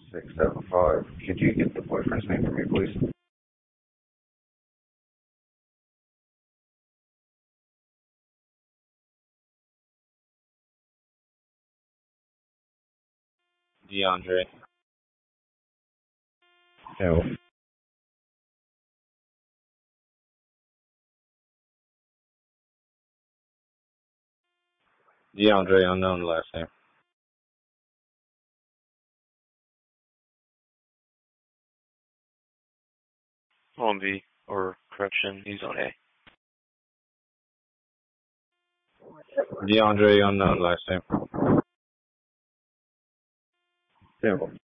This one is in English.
675. Could you get the boyfriend's name for me, please? DeAndre. No. DeAndre, unknown last name. On B, or correction, he's on A. DeAndre, unknown last name. Simple.